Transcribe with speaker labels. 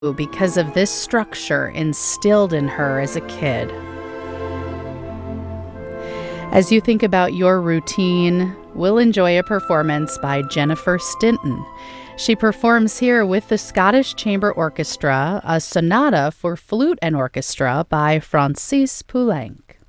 Speaker 1: because of this structure instilled in her as a kid. As you think about your routine, we'll enjoy a performance by Jennifer Stinton. She performs here with the Scottish Chamber Orchestra, a sonata for flute and orchestra by Francis Poulenc.